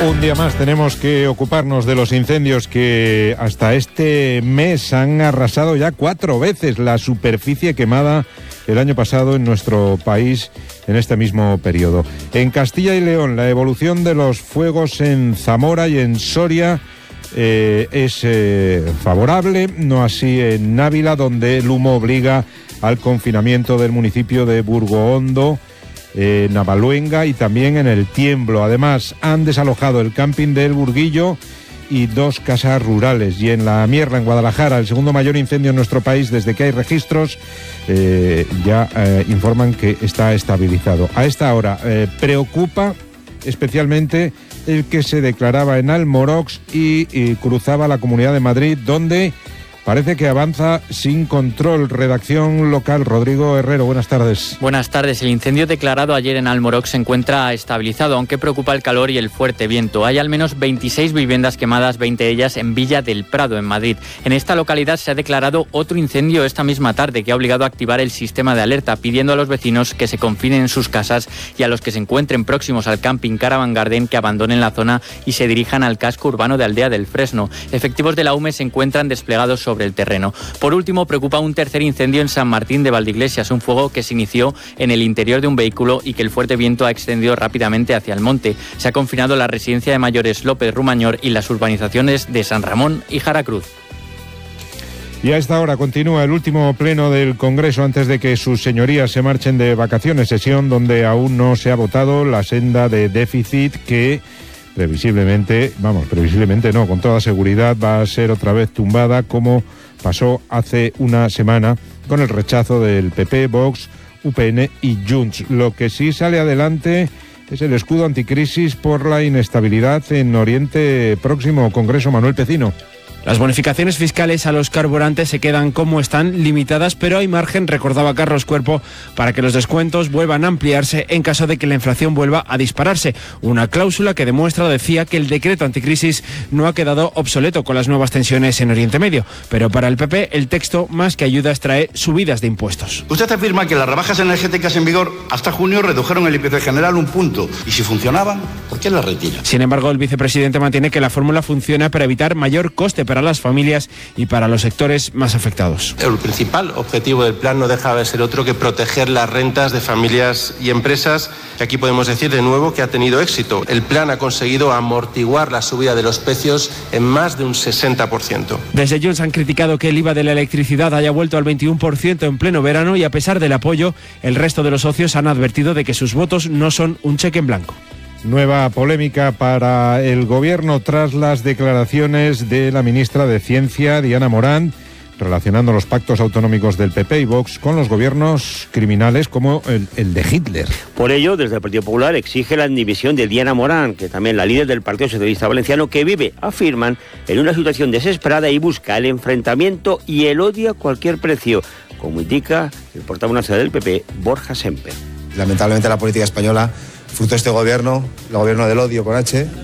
Un día más tenemos que ocuparnos de los incendios que hasta este mes han arrasado ya 4 veces la superficie quemada el año pasado en nuestro país en este mismo periodo. En Castilla y León, la evolución de los fuegos en Zamora y en Soria es favorable, no así en Ávila, donde el humo obliga al confinamiento del municipio de Burgohondo, Navaluenga y también en El Tiemblo. Además, han desalojado el camping del Burguillo y 2 casas rurales. Y en La Mierla, en Guadalajara, el segundo mayor incendio en nuestro país desde que hay registros, informan que está estabilizado. A esta hora preocupa especialmente el que se declaraba en Almorox y cruzaba la Comunidad de Madrid, donde parece que avanza sin control. Redacción local, Rodrigo Herrero, buenas tardes. Buenas tardes. El incendio declarado ayer en Almorox se encuentra estabilizado, aunque preocupa el calor y el fuerte viento. Hay al menos 26 viviendas quemadas, 20 de ellas en Villa del Prado, en Madrid. En esta localidad se ha declarado otro incendio esta misma tarde, que ha obligado a activar el sistema de alerta, pidiendo a los vecinos que se confinen en sus casas y a los que se encuentren próximos al camping Caravan Garden que abandonen la zona y se dirijan al casco urbano de Aldea del Fresno. Efectivos de la UME se encuentran desplegados sobre el terreno. Por último, preocupa un tercer incendio en San Martín de Valdeiglesias, un fuego que se inició en el interior de un vehículo y que el fuerte viento ha extendido rápidamente hacia el monte. Se ha confinado la residencia de mayores López Rumañor y las urbanizaciones de San Ramón y Jaracruz. Y a esta hora continúa el último pleno del Congreso antes de que sus señorías se marchen de vacaciones, sesión donde aún no se ha votado la senda de déficit que previsiblemente no, con toda seguridad va a ser otra vez tumbada, como pasó hace una semana con el rechazo del PP, Vox, UPN y Junts. Lo que sí sale adelante es el escudo anticrisis por la inestabilidad en Oriente Próximo. Congreso, Manuel Pecino. Las bonificaciones fiscales a los carburantes se quedan como están, limitadas, pero hay margen, recordaba Carlos Cuerpo, para que los descuentos vuelvan a ampliarse en caso de que la inflación vuelva a dispararse. Una cláusula que demuestra, decía, que el decreto anticrisis no ha quedado obsoleto con las nuevas tensiones en Oriente Medio. Pero para el PP, el texto, más que ayudas, trae subidas de impuestos. Usted afirma que las rebajas energéticas en vigor hasta junio redujeron el IPC general 1 punto. Y si funcionaban, ¿por qué las retira? Sin embargo, el vicepresidente mantiene que la fórmula funciona para evitar mayor coste para las familias y para los sectores más afectados. El principal objetivo del plan no deja de ser otro que proteger las rentas de familias y empresas, que aquí podemos decir de nuevo que ha tenido éxito. El plan ha conseguido amortiguar la subida de los precios en más de un 60%. Desde Junts han criticado que el IVA de la electricidad haya vuelto al 21% en pleno verano y, a pesar del apoyo, el resto de los socios han advertido de que sus votos no son un cheque en blanco. Nueva polémica para el gobierno tras las declaraciones de la ministra de Ciencia, Diana Morán, relacionando los pactos autonómicos del PP y Vox con los gobiernos criminales como el de Hitler. Por ello, desde el Partido Popular exige la dimisión de Diana Morán, que también la líder del Partido Socialista Valenciano, que vive, afirman, en una situación desesperada y busca el enfrentamiento y el odio a cualquier precio, como indica el portavoz nacional del PP, Borja Semper. Lamentablemente la política española, fruto de este gobierno, el gobierno del odio con H,